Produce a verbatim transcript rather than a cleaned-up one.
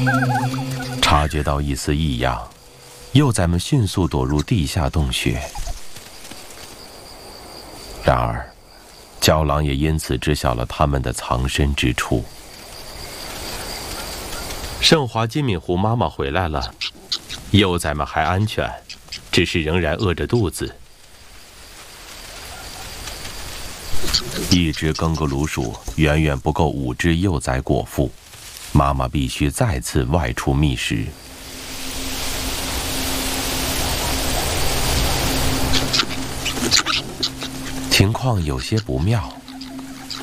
察觉到一丝异样，幼崽们迅速躲入地下洞穴。然而，郊狼也因此知晓了他们的藏身之处。圣华金敏湖妈妈回来了，幼崽们还安全，只是仍然饿着肚子。一只更格鲁鼠远远不够五只幼崽果腹，妈妈必须再次外出觅食。情况有些不妙。